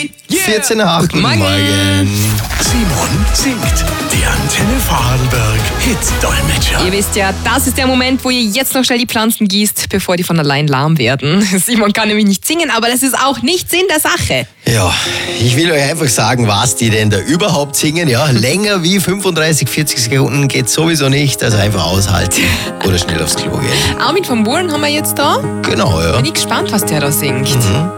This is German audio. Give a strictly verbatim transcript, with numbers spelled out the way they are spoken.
vierzehn nach acht. Guten Morgen. Simon singt. Die Antenne Vorarlberg Hit-Dolmetscher. Ihr wisst ja, das ist der Moment, wo ihr jetzt noch schnell die Pflanzen gießt, bevor die von allein lahm werden. Simon kann nämlich nicht singen, aber das ist auch nicht Sinn der Sache. Ja, ich will euch einfach sagen, was die denn da überhaupt singen. Ja, länger wie fünfunddreißig, vierzig Sekunden geht sowieso nicht. Also einfach aushalten oder schnell aufs Klo gehen. Armin von Buuren haben wir jetzt da. Genau, ja. Bin ich gespannt, was der da singt. Mhm.